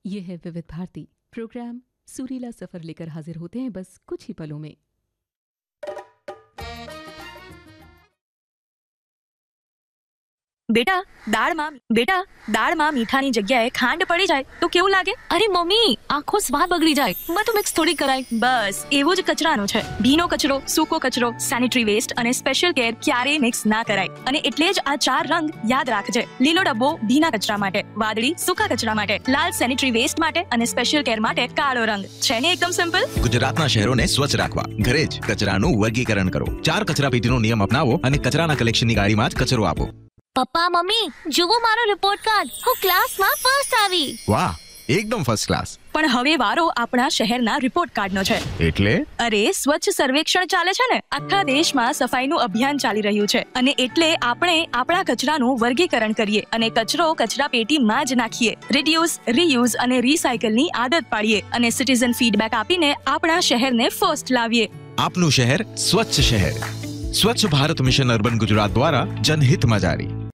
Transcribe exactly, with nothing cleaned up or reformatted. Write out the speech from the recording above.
ये है विविध भारती प्रोग्राम सुरीला सफर लेकर हाजिर होते हैं बस कुछ ही पलों में। बेटा દાળમાં બેટા દાળમાં મીઠાની જગ્યાએ ખાંડ પડી જાય તો કેવું લાગે? અરે મમ્મી, આખો સ્વાદ બગડી જાય. બધું મિક્સ થોડી કરાય. બસ એવું જ કચરાનું છે. ભીનો કચરો, સૂકો કચરો, સેનિટરી વેસ્ટ અને સ્પેશિયલ કેર ક્યારેય મિક્સ ના કરાય. અને એટલે જ આ ચાર રંગ યાદ રાખજે. લીલો ડબ્બો ભીના કચરા માટે, વાદળી સૂકા કચરા માટે, લાલ સેનિટરી વેસ્ટ માટે અને સ્પેશિયલ કેર માટે કાળો રંગ. છે ને એકદમ સિમ્પલ? ગુજરાતના શહેરોને સ્વચ્છ રાખવા ઘરે જ કચરાનું વર્ગીકરણ કરો. ચાર કચરાપેટીનો નિયમ અપનાવો અને કચરાના કલેક્શનની ગાડીમાં જ કચરો આપો. પપ્પા મમ્મી, જુઓ મારો રિપોર્ટ કાર્ડ. હું ક્લાસમાં ફર્સ્ટ આવી. વાહ, એકદમ ફર્સ્ટ ક્લાસ. પણ હવે વારો આપણા શહેરના રિપોર્ટ કાર્ડનો છે. એટલે અરે સ્વચ્છ સર્વેક્ષણ ચાલે છે ને. આખા દેશમાં સફાઈનું અભિયાન ચાલી રહ્યું છે અને એટલે આપણે આપણા કચરાનું વર્ગીકરણ કરીએ અને કચરો કચરા પેટીમાં જ નાખીએ. રિડ્યુસ, રીયુઝ અને રીસાયકલની આદત પાડીએ અને સિટીઝન ફીડબેક આપીને આપણા શહેરને ફર્સ્ટ લાવીએ. આપનું શહેર સ્વચ્છ શહેર. સ્વચ્છ ભારત મિશન અર્બન ગુજરાત દ્વારા જનહિતમાં જારી.